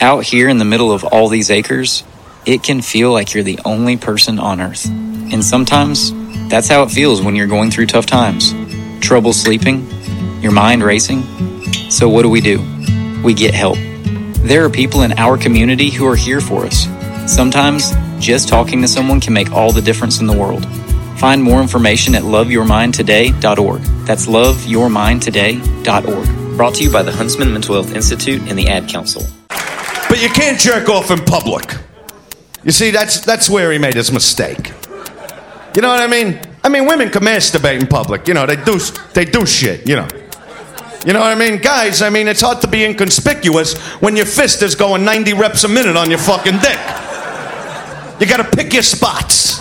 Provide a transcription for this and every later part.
Out here in the middle of all these acres, it can feel like you're the only person on Earth. And sometimes, that's how it feels when you're going through tough times. Trouble sleeping, your mind racing. So what do? We get help. There are people in our community who are here for us. Sometimes, just talking to someone can make all the difference in the world. Find more information at loveyourmindtoday.org. That's loveyourmindtoday.org. Brought to you by the Huntsman Mental Health Institute and the Ad Council. But you can't jerk off in public. You see, that's where he made his mistake. You know what I mean? I mean, women can masturbate in public. You know, they do shit, you know. You know what I mean? Guys, I mean, it's hard to be inconspicuous when your fist is going 90 reps a minute on your fucking dick. You gotta pick your spots.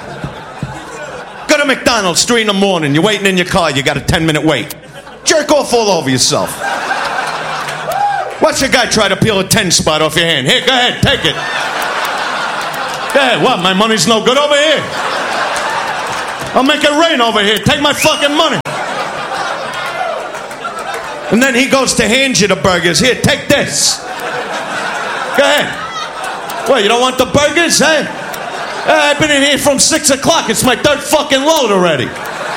Go to McDonald's, 3 in the morning, you're waiting in your car, you got a 10-minute wait. Jerk off all over yourself. Watch a guy try to peel a 10 spot off your hand. Here, go ahead, take it. Go ahead, what, my money's no good over here? I'll make it rain over here, take my fucking money. And then he goes to hand you the burgers. Here, take this. Go ahead. Well, you don't want the burgers, eh? I've been in here from 6 o'clock. It's my 3rd fucking load already.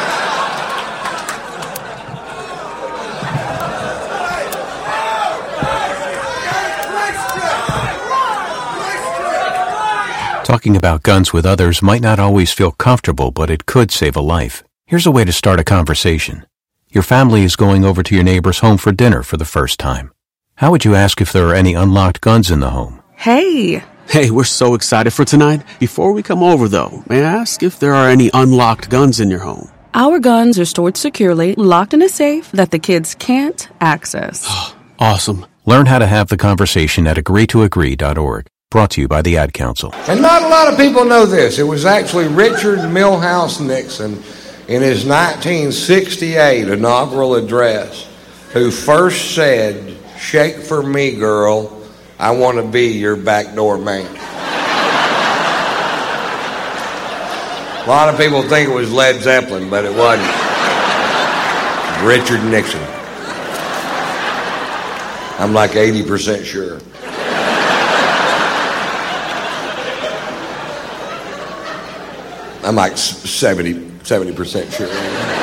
Talking about guns with others might not always feel comfortable, but it could save a life. Here's a way to start a conversation. Your family is going over to your neighbor's home for dinner for the first time. How would you ask if there are any unlocked guns in the home? Hey, we're so excited for tonight. Before we come over, though, may I ask if there are any unlocked guns in your home? Our guns are stored securely, locked in a safe that the kids can't access. Awesome. Learn how to have the conversation at agreetoagree.org. Brought to you by the Ad Council. And not a lot of people know this. It was actually Richard Milhouse Nixon in his 1968 inaugural address who first said, "Shake for me, girl. I want to be your backdoor man." A lot of people think it was Led Zeppelin, but it wasn't. Richard Nixon. I'm like 80% sure. I'm like 70% sure.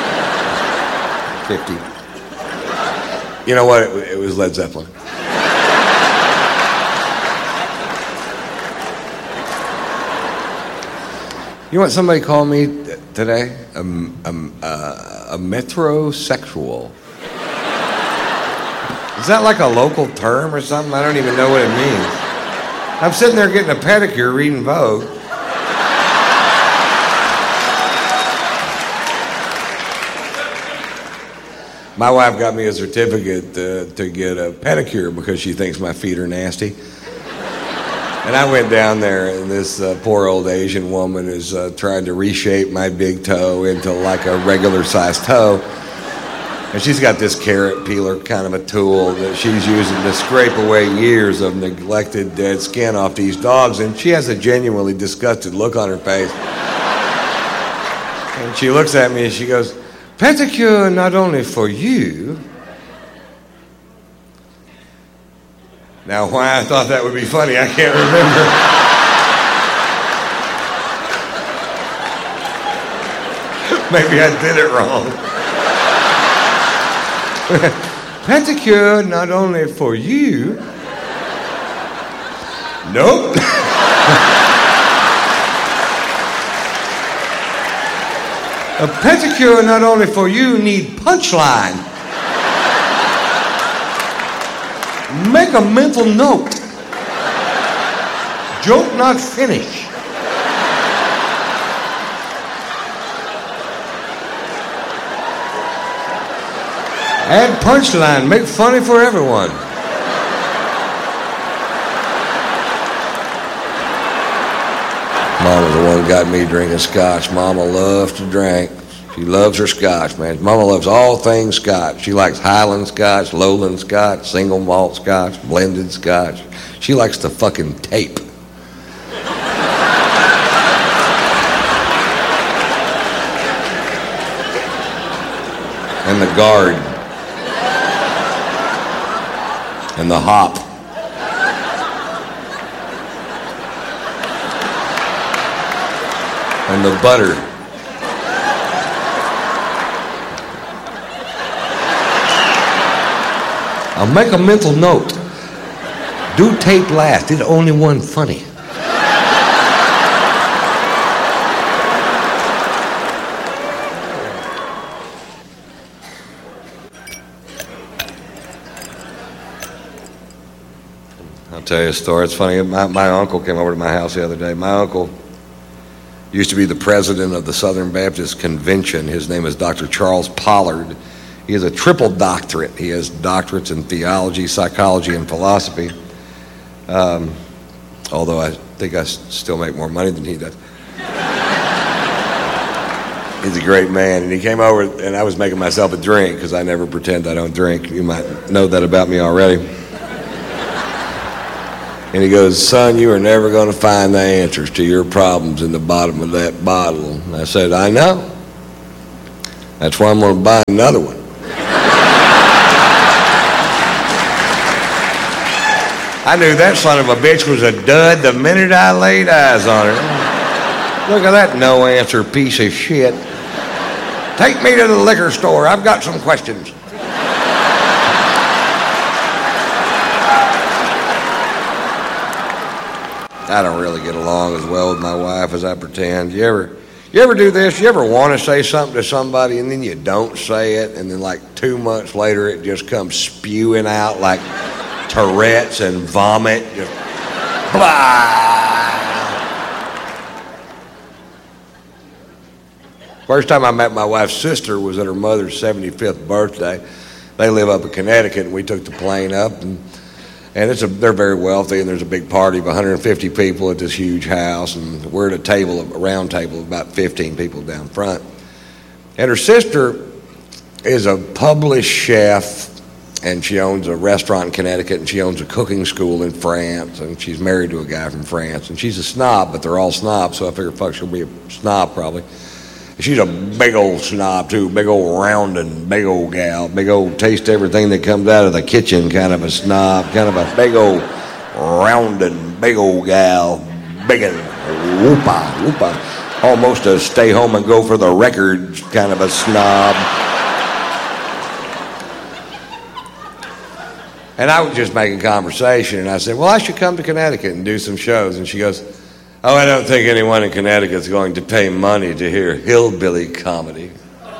50. You know what? It was Led Zeppelin. You know what somebody called me today? A metrosexual. Is that like a local term or something? I don't even know what it means. I'm sitting there getting a pedicure reading Vogue. My wife got me a certificate to get a pedicure because she thinks my feet are nasty. And I went down there, and this poor old Asian woman is trying to reshape my big toe into like a regular-sized toe. And she's got this carrot peeler kind of a tool that she's using to scrape away years of neglected dead skin off these dogs. And she has a genuinely disgusted look on her face. And she looks at me and she goes, "Pedicure not only for you." Now, why I thought that would be funny, I can't remember. Maybe I did it wrong. Pedicure not only for you. Nope. A pedicure not only for you, need punchline. Make a mental note. Joke not finish. Add punchline. Make funny for everyone. Mama's the one who got me drinking scotch. Mama loves to drink. She loves her scotch, man. Mama loves all things scotch. She likes Highland scotch, Lowland scotch, single malt scotch, blended scotch. She likes the fucking tape. And the guard. And the hop. and the butter. I'll make a mental note. Do tape last. It's only one funny. I'll tell you a story. It's funny. My uncle came over to my house the other day. My uncle used to be the president of the Southern Baptist Convention. His name is Dr. Charles Pollard. He has a triple doctorate. He has doctorates in theology, psychology, and philosophy. Although I think I still make more money than he does. He's a great man. And he came over, and I was making myself a drink because I never pretend I don't drink. You might know that about me already. And he goes, son, you are never going to find the answers to your problems in the bottom of that bottle. And I said, I know. That's why I'm going to buy another one. I knew that son of a bitch was a dud the minute I laid eyes on her. Look at that no-answer piece of shit. Take me to the liquor store. I've got some questions. I don't really get along as well with my wife as I pretend. You ever do this? You ever want to say something to somebody and then you don't say it, and then like 2 months later it just comes spewing out like Tourette's and vomit? Just blah. First time I met my wife's sister was at her mother's 75th birthday. They live up in Connecticut, and we took the plane up, and they're very wealthy, and there's a big party of 150 people at this huge house, and we're at a round table of about 15 people down front. And her sister is a published chef, and she owns a restaurant in Connecticut, and she owns a cooking school in France, and she's married to a guy from France. And she's a snob, but they're all snobs, so I figure, fuck, she'll be a snob probably. She's a big old snob, too, big old rounding, big old gal, big old taste everything that comes out of the kitchen kind of a snob, kind of a big old rounding, big old gal, big and whoopa, almost a stay home and go for the records kind of a snob. And I was just making conversation, and I said, well, I should come to Connecticut and do some shows. And she goes, oh, I don't think anyone in Connecticut's going to pay money to hear hillbilly comedy.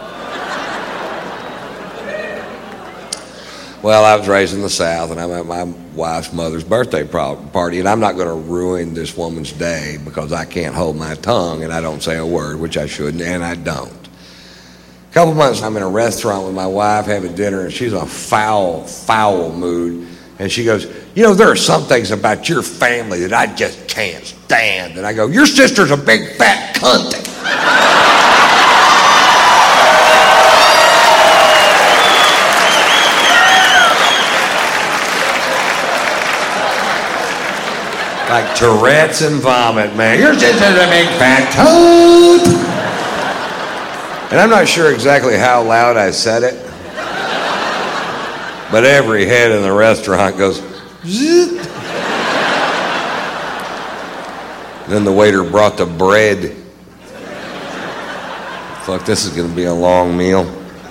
Well, I was raised in the South, and I'm at my wife's mother's birthday party, and I'm not going to ruin this woman's day because I can't hold my tongue and I don't say a word, which I shouldn't, and I don't. A couple months, I'm in a restaurant with my wife having dinner, and she's in a foul mood. And she goes, you know, there are some things about your family that I just can't stand. And I go, your sister's a big fat cunt. Like Tourette's and vomit, man. Your sister's a big fat cunt. And I'm not sure exactly how loud I said it, but every head in the restaurant goes, zzz. Then the waiter brought the bread. Fuck, this is going to be a long meal.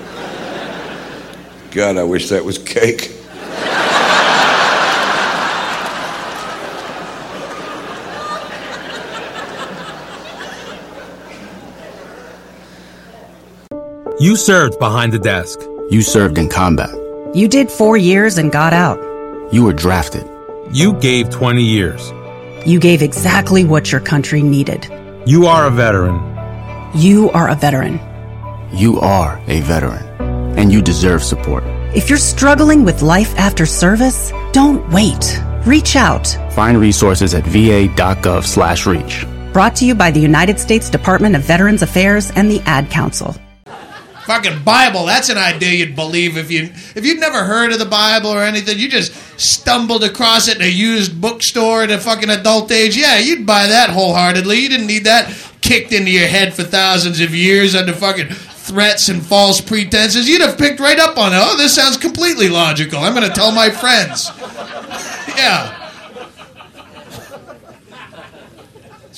God, I wish that was cake. You served behind the desk. You served in combat. You did 4 years and got out. You were drafted. You gave 20 years. You gave exactly what your country needed. You are a veteran. You are a veteran. You are a veteran. And you deserve support. If you're struggling with life after service, don't wait. Reach out. Find resources at va.gov/reach. Brought to you by the United States Department of Veterans Affairs and the Ad Council. Fucking Bible, that's an idea you'd believe if you'd never heard of the Bible or anything. You just stumbled across it in a used bookstore at a fucking adult age. Yeah, you'd buy that wholeheartedly. You didn't need that kicked into your head for thousands of years under fucking threats and false pretenses. You'd have picked right up on it. Oh, this sounds completely logical. I'm going to tell my friends. Yeah.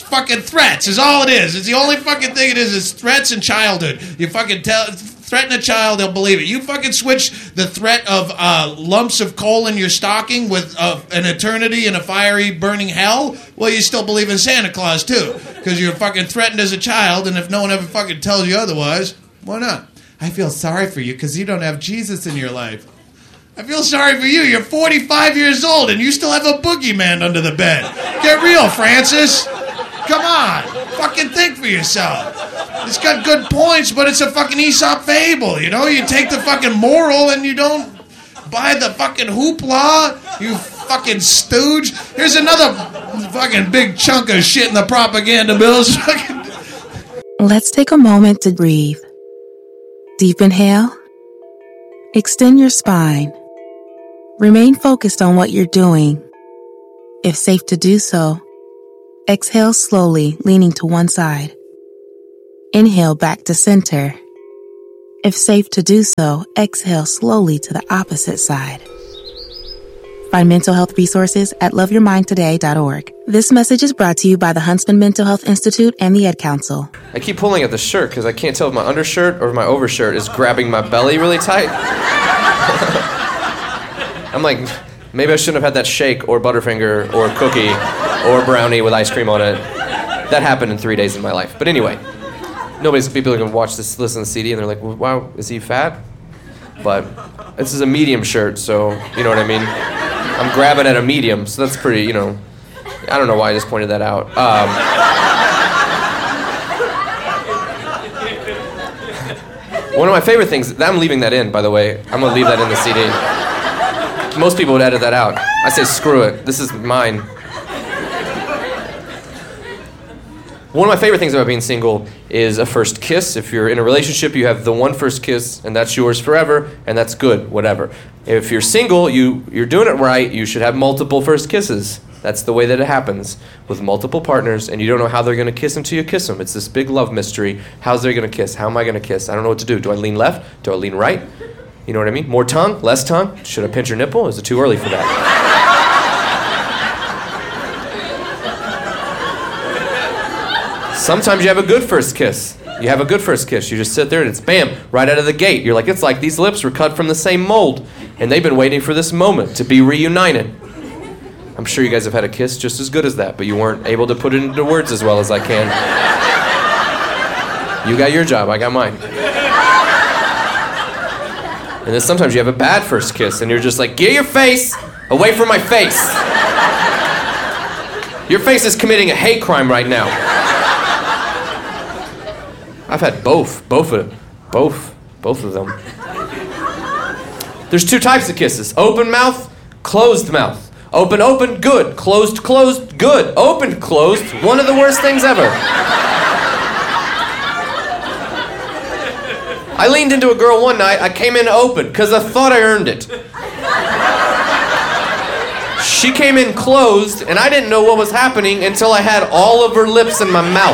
fucking threats is all it is. It's the only fucking thing it is. It's threats and childhood. You fucking threaten a child, they'll believe it. You fucking switch the threat of lumps of coal in your stocking with an eternity in a fiery burning hell, well, you still believe in Santa Claus too, because you're fucking threatened as a child, and if no one ever fucking tells you otherwise, why not? I feel sorry for you because you don't have Jesus in your life. I feel sorry for you. You're 45 years old and you still have a boogeyman under the bed. Get real, Francis. Come on. Fucking think for yourself. It's got good points, but it's a fucking Aesop fable, you know? You take the fucking moral and you don't buy the fucking hoopla, you fucking stooge. Here's another fucking big chunk of shit in the propaganda bills. Let's take a moment to breathe. Deep inhale. Extend your spine. Remain focused on what you're doing. If safe to do so, exhale slowly, leaning to one side. Inhale back to center. If safe to do so, exhale slowly to the opposite side. Find mental health resources at loveyourmindtoday.org. This message is brought to you by the Huntsman Mental Health Institute and the Ed Council. I keep pulling at the shirt because I can't tell if my undershirt or my overshirt is grabbing my belly really tight. I'm like, maybe I shouldn't have had that shake or Butterfinger or cookie or brownie with ice cream on it. That happened in 3 days in my life. But anyway, people are going to watch this, listen to the CD, and they're like, wow, is he fat? But this is a medium shirt, so you know what I mean? I'm grabbing at a medium, so that's pretty, you know, I don't know why I just pointed that out. One of my favorite things, I'm leaving that in, by the way. I'm going to leave that in the CD. Most people would edit that out. I say, screw it. This is mine. One of my favorite things about being single is a first kiss. If you're in a relationship, you have the one first kiss, and that's yours forever, and that's good, whatever. If you're single, you're doing it right, you should have multiple first kisses. That's the way that it happens with multiple partners, and you don't know how they're going to kiss until you kiss them. It's this big love mystery. How's they going to kiss? How am I going to kiss? I don't know what to do. Do I lean left? Do I lean right? You know what I mean? More tongue? Less tongue? Should I pinch your nipple? Is it too early for that? Sometimes you have a good first kiss. You have a good first kiss. You just sit there and it's bam, right out of the gate. You're like, it's like these lips were cut from the same mold, and they've been waiting for this moment to be reunited. I'm sure you guys have had a kiss just as good as that, but you weren't able to put it into words as well as I can. You got your job, I got mine. And then sometimes you have a bad first kiss, and you're just like, get your face away from my face. Your face is committing a hate crime right now. I've had both of them. There's two types of kisses: open mouth, closed mouth. Open, good. Closed, good. Open, closed, one of the worst things ever. I leaned into a girl one night, I came in open, because I thought I earned it. She came in closed, and I didn't know what was happening until I had all of her lips in my mouth.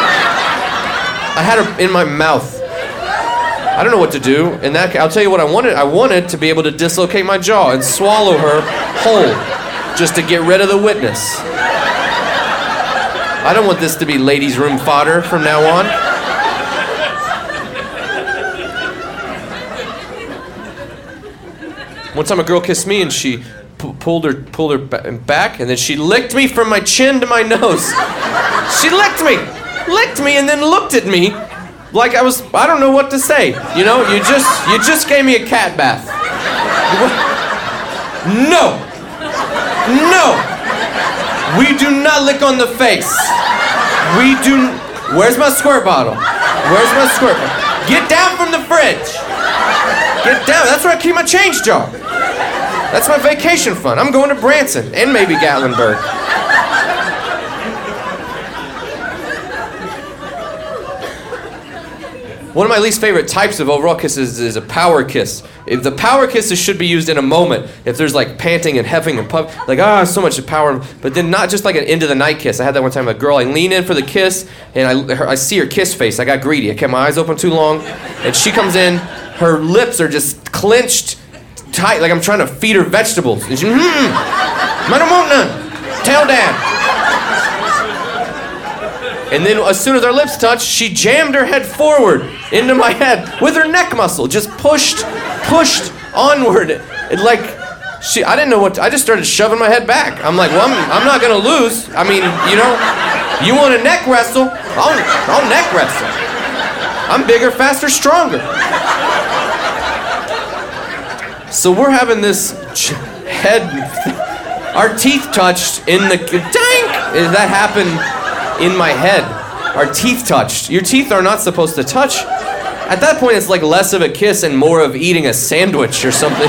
I had her in my mouth. I don't know what to do, and I'll tell you what I wanted. I wanted to be able to dislocate my jaw and swallow her whole, just to get rid of the witness. I don't want this to be ladies' room fodder from now on. One time a girl kissed me and she pulled her back, and then she licked me from my chin to my nose. She licked me and then looked at me like I don't know what to say. You know, you just gave me a cat bath. No, we do not lick on the face. Where's my squirt bottle? Get down from the fridge. Get down, that's where I keep my change jar. That's my vacation fund. I'm going to Branson and maybe Gatlinburg. One of my least favorite types of overall kisses is a power kiss. If the power kisses should be used in a moment. If there's like panting and heffing and puff, like so much power, but then not just like an end of the night kiss. I had that one time with a girl. I lean in for the kiss, and I see her kiss face. I got greedy. I kept my eyes open too long, and she comes in. Her lips are just clenched tight, like I'm trying to feed her vegetables. And she, I don't want none. Tell Dad. And then as soon as our lips touched, she jammed her head forward into my head with her neck muscle, just pushed onward. I didn't know I just started shoving my head back. I'm like, well, I'm not gonna lose. I mean, you want to neck wrestle? I'll neck wrestle. I'm bigger, faster, stronger. So we're having this head, our teeth touched in the tank. That happened in my head. Our teeth touched. Your teeth are not supposed to touch. At that point, it's like less of a kiss and more of eating a sandwich or something.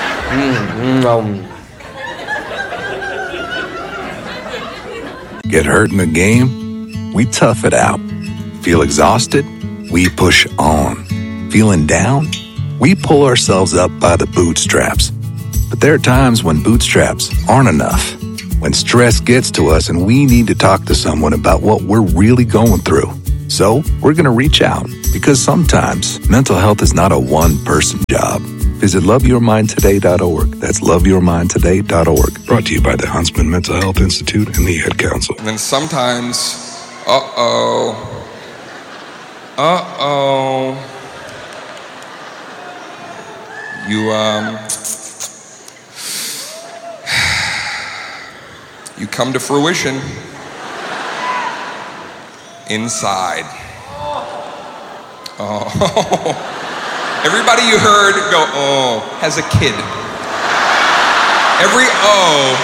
Get hurt in the game? We tough it out. Feel exhausted? We push on. Feeling down? We pull ourselves up by the bootstraps. But there are times when bootstraps aren't enough. When stress gets to us and we need to talk to someone about what we're really going through. So we're going to reach out because sometimes mental health is not a one-person job. Visit loveyourmindtoday.org. That's loveyourmindtoday.org. Brought to you by the Huntsman Mental Health Institute and the Ad Council. And then sometimes, you come to fruition inside. Oh. Everybody you heard go, oh, has a kid. Every oh,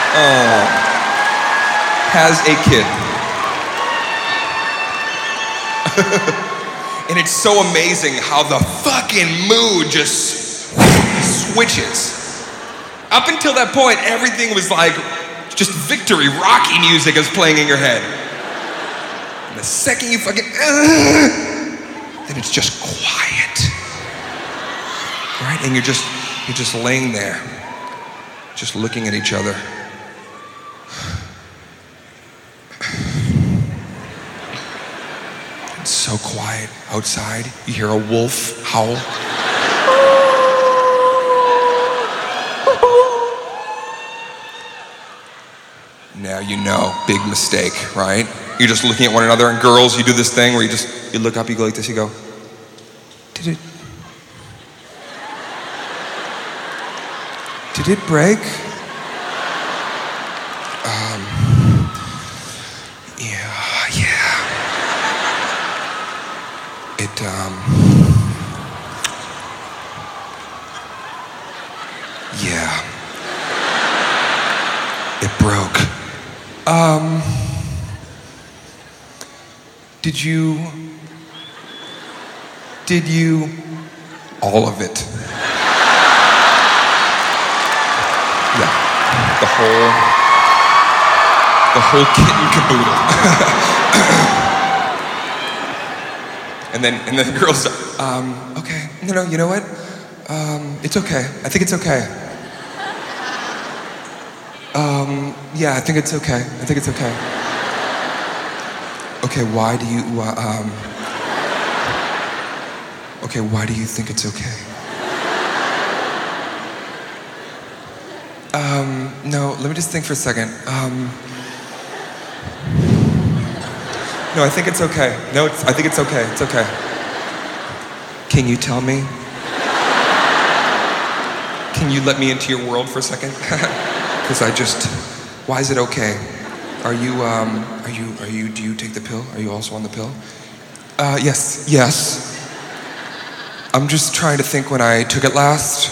has a kid. And it's so amazing how the fucking mood just switches. Up until that point, everything was like just victory, Rocky music is playing in your head. And the second you fucking, then it's just quiet. Right? And you're just laying there, just looking at each other. It's so quiet outside. You hear a wolf howl. Now you know, big mistake, right? You're just looking at one another, and girls, you do this thing where you look up, you go like this, you go, did it break? Yeah. It broke. Did you, all of it? Yeah, the whole kit and caboodle. and then the girls, okay, no, you know what? It's okay. I think it's okay. Yeah, I think it's okay. Okay, why do you, okay, why do you think it's okay? No, let me just think for a second. No, I think it's okay. I think it's okay. It's okay. Can you tell me? Can you let me into your world for a second? Because why is it okay? Do you take the pill? Are you also on the pill? Yes. I'm just trying to think when I took it last.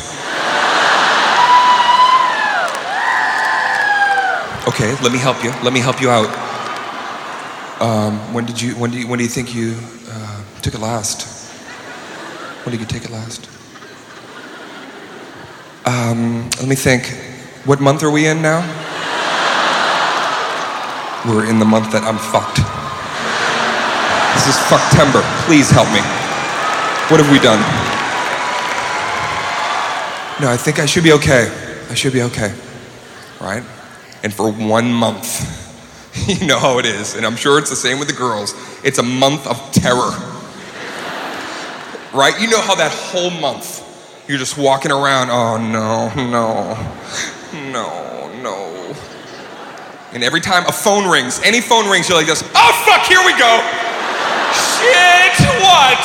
Okay, let me help you out. When do you think you took it last? When did you take it last? Let me think. What month are we in now? We're in the month that I'm fucked. This is Fucktember. Please help me. What have we done? No, I think I should be okay. Right? And for 1 month, you know how it is, and I'm sure it's the same with the girls, it's a month of terror. Right? You know how that whole month, you're just walking around, oh no. And every time a phone rings, any phone rings, you're like this, oh fuck, here we go. Shit, what?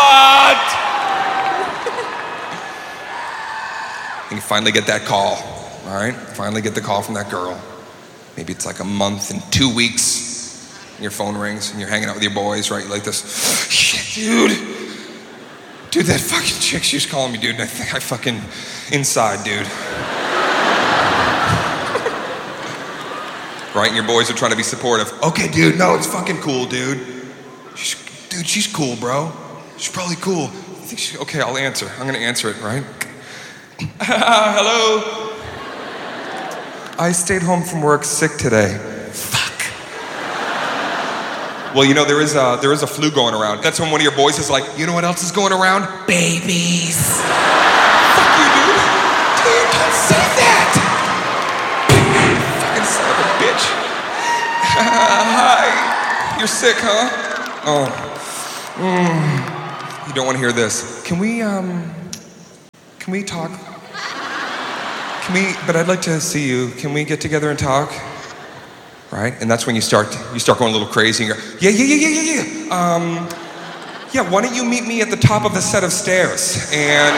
And you finally get that call, all right? Finally get the call from that girl. Maybe it's like a month and 2 weeks, and your phone rings, and you're hanging out with your boys, right? You're like this, shit, dude, that fucking chick, she was calling me, dude, and I think I fucking inside, dude. Right, and your boys are trying to be supportive. Okay, dude, no, it's fucking cool, dude. She's cool, bro. She's probably cool. I think okay, I'll answer. I'm gonna answer it, right? Hello? I stayed home from work sick today. Fuck. Well, you know, there is a flu going around. That's when one of your boys is like, you know what else is going around? Babies. Fuck you, dude. Dude, don't say that. Fucking son of a bitch. Hi. You're sick, huh? Oh. You don't want to hear this. Can we talk? But I'd like to see you. Can we get together and talk? Right? And that's when you start going a little crazy and you're, yeah, why don't you meet me at the top of a set of stairs? And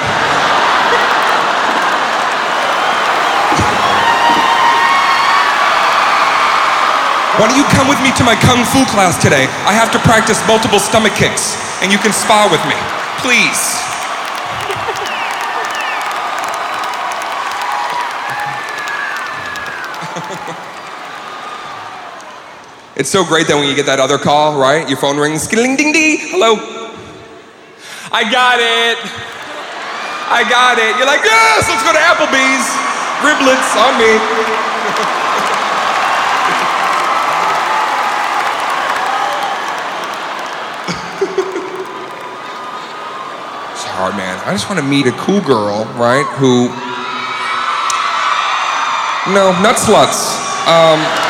why don't you come with me to my Kung Fu class today? I have to practice multiple stomach kicks, and you can spar with me. Please. It's so great that when you get that other call, right? Your phone rings, skiddling ding ding, hello. I got it. You're like, yes, let's go to Applebee's. Riblets on me. It's hard, man. I just want to meet a cool girl, right? Who, no, not sluts.